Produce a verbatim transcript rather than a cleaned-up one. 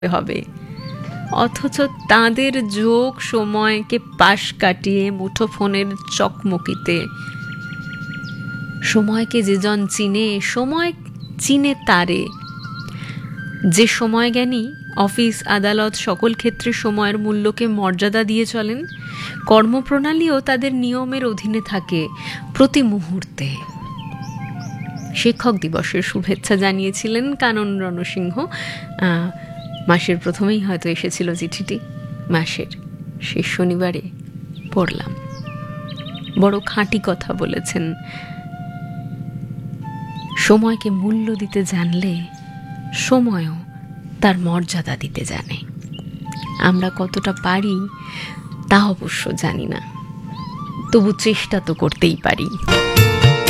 হবে, অথচ তাদের যোগ সময়কে পাশ কাটিয়ে মুঠোফোনের চকমকিতে সময়কে যে জন চিনে, সময় চিনে তারে। যে সময় জ্ঞানী অফিস আদালত সকল ক্ষেত্রে সময়ের মূল্যকে মর্যাদা দিয়ে চলেন, কর্মপ্রণালীও তাদের নিয়মের অধীনে থাকে প্রতি মুহূর্তে। শিক্ষক দিবসের শুভেচ্ছা জানিয়েছিলেন কানন রণসিংহ। মাসের প্রথমেই হয়তো এসেছিল চিঠিটি, মাসের শেষ শনিবারে পড়লাম। বড় খাঁটি কথা বলেছেন। সময়কে মূল্য দিতে জানলে সময়ও তার মর্যাদা দিতে জানে। আমরা কতটা পারি তা অবশ্য জানি না, তবু চেষ্টা তো করতেই পারি।